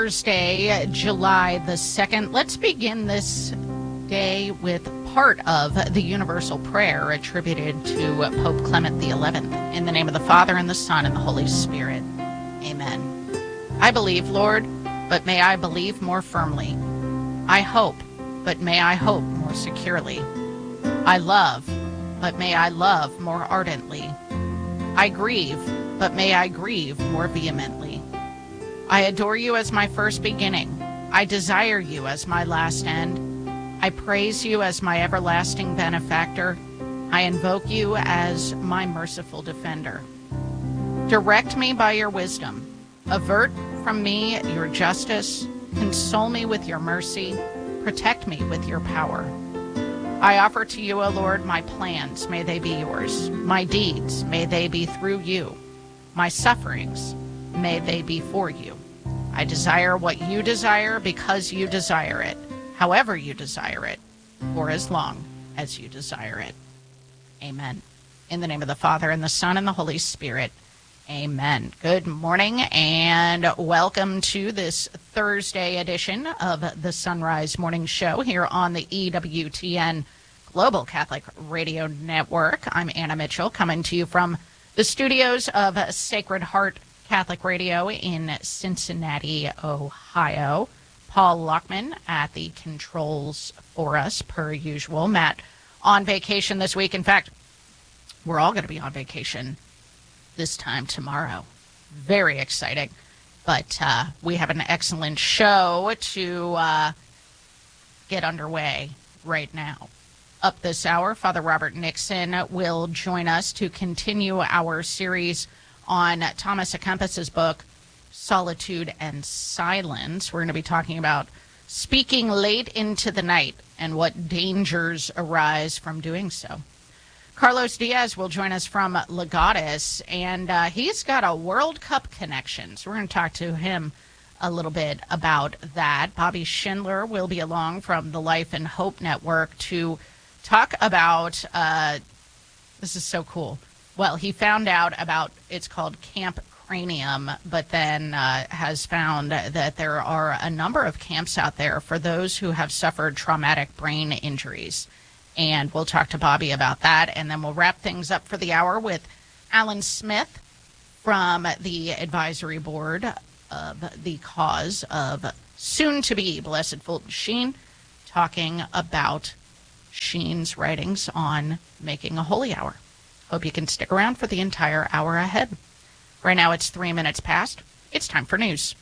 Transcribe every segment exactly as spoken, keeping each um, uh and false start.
Thursday, July the second. Let's begin this day with part of the universal prayer attributed to Pope Clement the eleventh. In the name of the Father, and the Son, and the Holy Spirit. Amen. I believe, Lord, but may I believe more firmly. I hope, but may I hope more securely. I love, but may I love more ardently. I grieve, but may I grieve more vehemently. I adore you as my first beginning. I desire you as my last end. I praise you as my everlasting benefactor. I invoke you as my merciful defender. Direct me by your wisdom. Avert from me your justice. Console me with your mercy. Protect me with your power. I offer to you, O Lord, my plans, may they be yours. My deeds, may they be through you. My sufferings, may they be for you. I desire what you desire because you desire it, however you desire it, for as long as you desire it. Amen. In the name of the Father, and the Son, and the Holy Spirit. Amen. Good morning, and welcome to this Thursday edition of the Sunrise Morning Show here on the E W T N Global Catholic Radio Network. I'm Anna Mitchell, coming to you from the studios of Sacred Heart Catholic Radio in Cincinnati, Ohio. Paul Lockman at the controls for us, per usual. Matt on vacation this week. In fact, we're all going to be on vacation this time tomorrow. Very exciting. But uh, we have an excellent show to uh, get underway right now. Up this hour, Father Robert Nixon will join us to continue our series on Thomas à Kempis's book, Solitude and Silence. We're going to be talking about speaking late into the night and what dangers arise from doing so. Carlos Diaz will join us from Legatus, and uh, he's got a World Cup connection, so we're going to talk to him a little bit about that. Bobby Schindler will be along from the Life and Hope Network to talk about, uh, this is so cool. Well, he found out about, it's called Camp Cranium, but then uh, has found that there are a number of camps out there for those who have suffered traumatic brain injuries. And we'll talk to Bobby about that, and then we'll wrap things up for the hour with Alan Smith from the advisory board of the cause of soon-to-be Blessed Fulton Sheen, talking about Sheen's writings on making a holy hour. Hope you can stick around for the entire hour ahead. Right now it's three minutes past. It's time for news.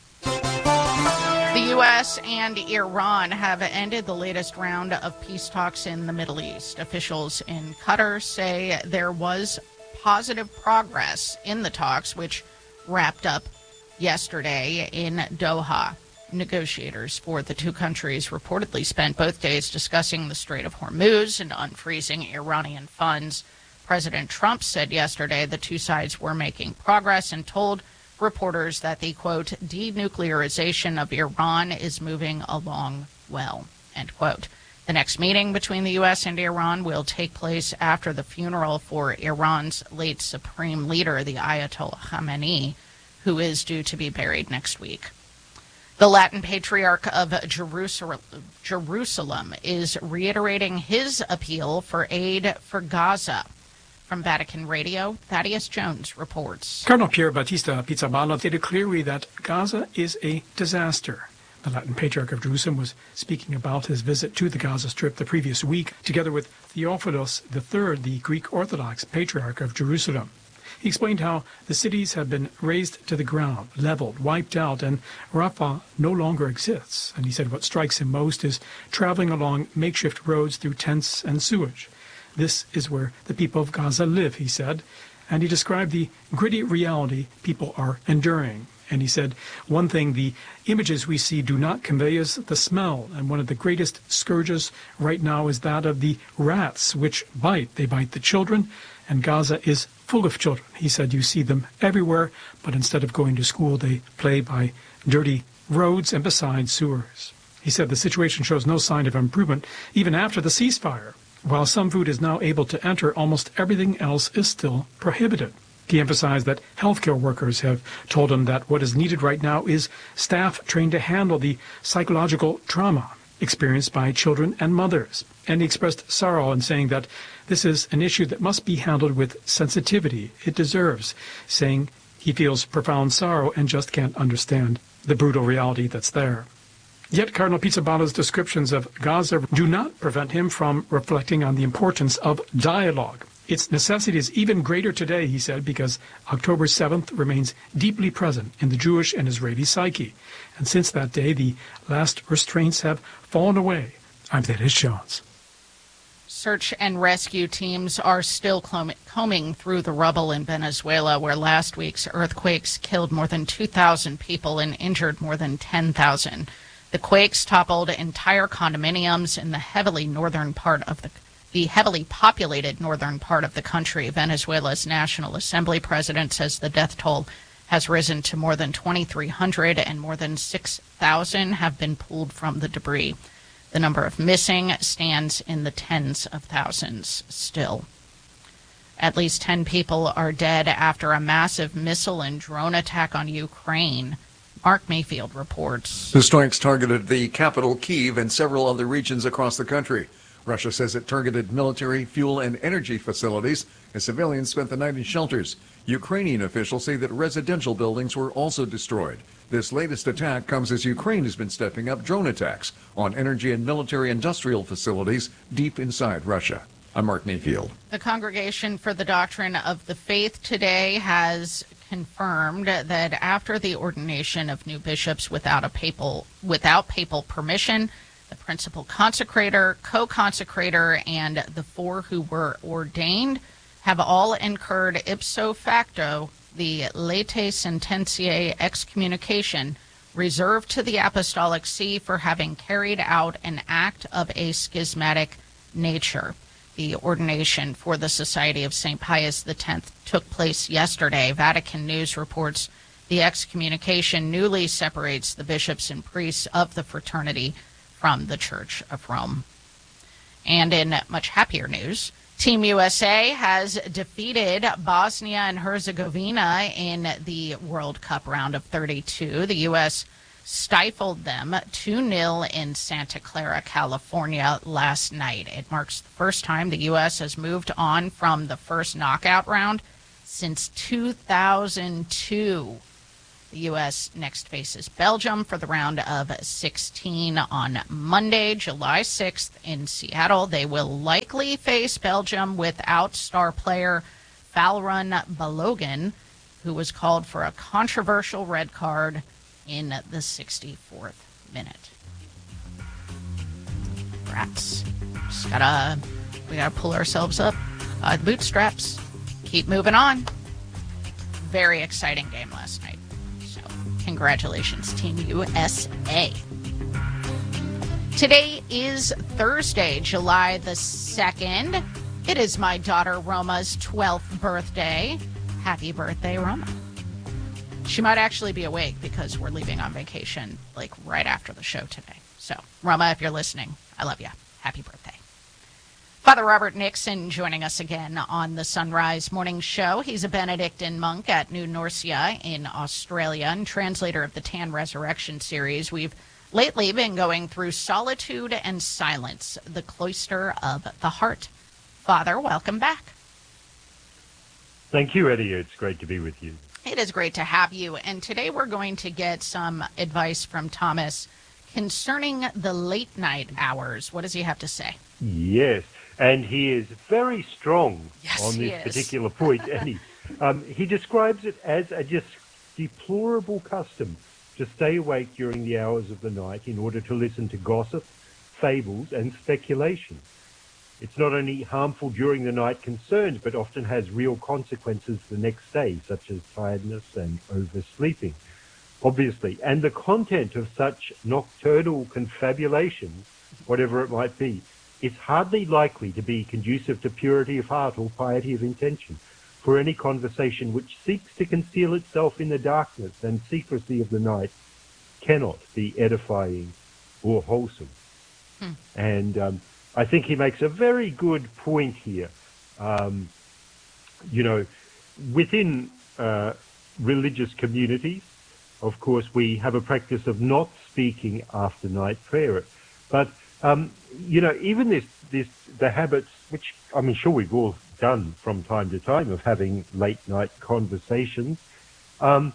The U S and Iran have ended the latest round of peace talks in the Middle East. Officials in Qatar say there was positive progress in the talks, which wrapped up yesterday in Doha. Negotiators for the two countries reportedly spent both days discussing the Strait of Hormuz and unfreezing Iranian funds. President Trump said yesterday the two sides were making progress and told reporters that the, quote, denuclearization of Iran is moving along well, end quote. The next meeting between the U S and Iran will take place after the funeral for Iran's late supreme leader, the Ayatollah Khamenei, who is due to be buried next week. The Latin Patriarch of Jerusalem, Jerusalem is reiterating his appeal for aid for Gaza. From Vatican Radio, Thaddeus Jones reports. Cardinal Pier Battista Pizzaballa stated clearly that Gaza is a disaster. The Latin Patriarch of Jerusalem was speaking about his visit to the Gaza Strip the previous week, together with Theophilos the third, the Greek Orthodox Patriarch of Jerusalem. He explained how the cities have been razed to the ground, leveled, wiped out, and Rafah no longer exists. And he said what strikes him most is traveling along makeshift roads through tents and sewage. This is where the people of Gaza live, he said, and he described the gritty reality people are enduring. And he said, one thing the images we see do not convey is the smell, and one of the greatest scourges right now is that of the rats, which bite. They bite the children, and Gaza is full of children. He said you see them everywhere, but instead of going to school, they play by dirty roads and beside sewers. He said the situation shows no sign of improvement even after the ceasefire. While some food is now able to enter, almost everything else is still prohibited. He emphasized that healthcare workers have told him that what is needed right now is staff trained to handle the psychological trauma experienced by children and mothers. And he expressed sorrow in saying that this is an issue that must be handled with sensitivity it deserves, saying he feels profound sorrow and just can't understand the brutal reality that's there. Yet Cardinal Pizzabala's descriptions of Gaza do not prevent him from reflecting on the importance of dialogue. Its necessity is even greater today, he said, because October seventh remains deeply present in the Jewish and Israeli psyche. And since that day, the last restraints have fallen away. I'm Dennis Jones. Search and rescue teams are still combing through the rubble in Venezuela, where last week's earthquakes killed more than two thousand people and injured more than ten thousand. The quakes toppled entire condominiums in the heavily northern part of the the heavily populated northern part of the country. Venezuela's National Assembly president says the death toll has risen to more than twenty-three hundred and more than six thousand have been pulled from the debris. The number of missing stands in the tens of thousands still. At least ten people are dead after a massive missile and drone attack on Ukraine. Mark Mayfield reports. The strikes targeted the capital, Kyiv, and several other regions across the country. Russia says it targeted military, fuel, and energy facilities as civilians spent the night in shelters. Ukrainian officials say that residential buildings were also destroyed. This latest attack comes as Ukraine has been stepping up drone attacks on energy and military industrial facilities deep inside Russia. I'm Mark Mayfield. The Congregation for the Doctrine of the Faith today has confirmed that after the ordination of new bishops without a papal without papal permission, the principal consecrator, co-consecrator, and the four who were ordained have all incurred ipso facto the latae sententiae excommunication reserved to the Apostolic See for having carried out an act of a schismatic nature. The ordination for the Society of Saint Pius X took place yesterday. Vatican News reports the excommunication newly separates the bishops and priests of the fraternity from the Church of Rome. And in much happier news, Team U S A has defeated Bosnia and Herzegovina in the World Cup round of thirty-two. The U S stifled them two nil in Santa Clara, California last night. It marks the first time the U S has moved on from the first knockout round since two thousand two. The U S next faces Belgium for the round of sixteen on Monday, July sixth in Seattle. They will likely face Belgium without star player Valrhun Balogun, who was called for a controversial red card in the sixty-fourth minute. Rats. Just gotta, we gotta pull ourselves up by the bootstraps. Keep moving on. Very exciting game last night. So, congratulations, Team U S A. Today is Thursday, July the second. It is my daughter Roma's twelfth birthday. Happy birthday, Roma. She might actually be awake because we're leaving on vacation like right after the show today. So, Roma, if you're listening, I love you. Happy birthday. Father Robert Nixon joining us again on the Sunrise Morning Show. He's a Benedictine monk at New Norcia in Australia and translator of the Tan Resurrection series. We've lately been going through Solitude and Silence, the Cloister of the Heart. Father, welcome back. Thank you, Eddie. It's great to be with you. It is great to have you. And today we're going to get some advice from Thomas concerning the late night hours. What does he have to say? Yes, and he is very strong yes, on he this is. particular point. And he, um, he describes it as a just deplorable custom to stay awake during the hours of the night in order to listen to gossip, fables, and speculation. It's not only harmful during the night concerned, but often has real consequences the next day, such as tiredness and oversleeping, obviously. And the content of such nocturnal confabulations, whatever it might be, is hardly likely to be conducive to purity of heart or piety of intention, for any conversation which seeks to conceal itself in the darkness and secrecy of the night cannot be edifying or wholesome. Hmm. And um, I think he makes a very good point here. Um, you know, within uh, religious communities, of course, we have a practice of not speaking after night prayer. But, um, you know, even this, this, the habits, which I'm sure we've all done from time to time, of having late night conversations, um,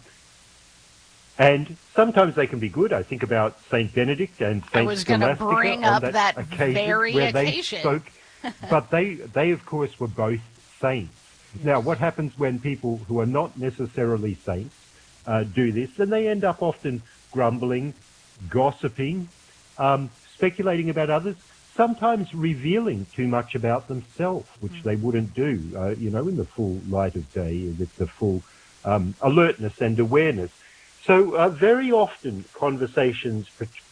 and sometimes they can be good. I think about Saint Benedict and Saint I was going to Scholastica bring on up that, that occasion very where occasion. they spoke, but they, they of course were both saints. Now, what happens when people who are not necessarily saints uh, do this? Then they end up often grumbling, gossiping, um, speculating about others, sometimes revealing too much about themselves, which mm. they wouldn't do, uh, you know, in the full light of day, with the full um, alertness and awareness. So uh, very often conversations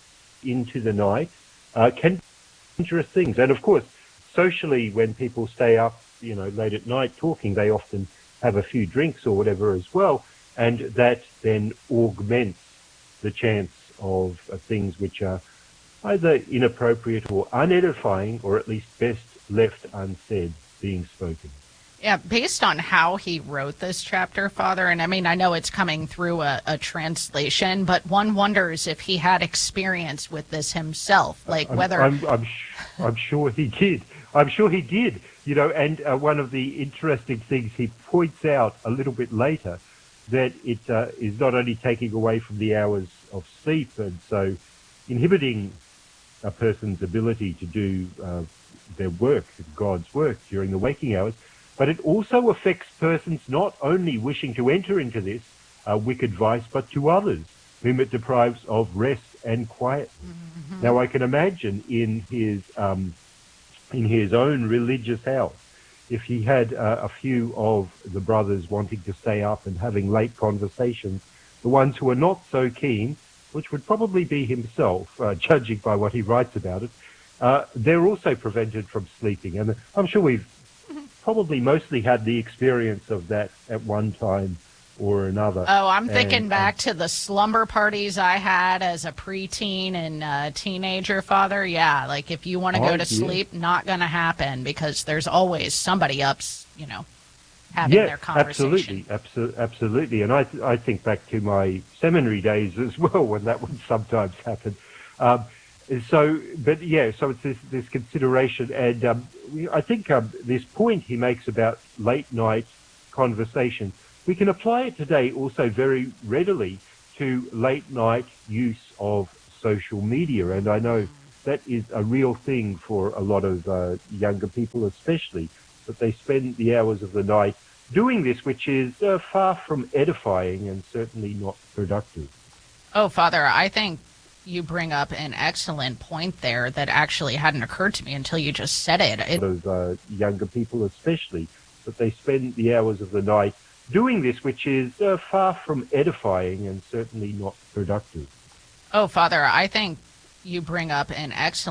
into the night uh, can be dangerous things. And of course, socially, when people stay up, you know, late at night talking, they often have a few drinks or whatever as well. And that then augments the chance of uh, things which are either inappropriate or unedifying, or at least best left unsaid, being spoken. Yeah, based on how he wrote this chapter, Father, and I mean, I know it's coming through a, a translation, but one wonders if he had experience with this himself, like I'm, whether... I'm, I'm, I'm sure he did. I'm sure he did, you know, and uh, one of the interesting things he points out a little bit later, that it uh, is not only taking away from the hours of sleep and so inhibiting a person's ability to do uh, their work, God's work, during the waking hours, but it also affects persons not only wishing to enter into this uh, wicked vice, but to others, whom it deprives of rest and quietness. Mm-hmm. Now, I can imagine in his um, in his own religious house, if he had uh, a few of the brothers wanting to stay up and having late conversations, the ones who are not so keen, which would probably be himself, uh, judging by what he writes about it, uh, they're also prevented from sleeping. And I'm sure we've probably mostly had the experience of that at one time or another. Oh, I'm thinking and, back and, to the slumber parties I had as a preteen and uh, teenager, Father. Yeah, like if you want to oh, go to yeah. sleep, not going to happen, because there's always somebody up, you know, having yes, their conversation. Absolutely, absolutely, absolutely. And I, th- I think back to my seminary days as well, when that would sometimes happen. Um, so, but yeah, so it's this, this consideration. And um, I think um, this point he makes about late night conversation, we can apply it today also very readily to late night use of social media. And I know that is a real thing for a lot of uh, younger people, especially, that they spend the hours of the night doing this, which is uh, far from edifying and certainly not productive. Oh, Father, I think you bring up an excellent point there that actually hadn't occurred to me until you just said it. it a lot of uh, younger people especially, that they spend the hours of the night doing this, which is uh, far from edifying and certainly not productive. Oh, Father, I think you bring up an excellent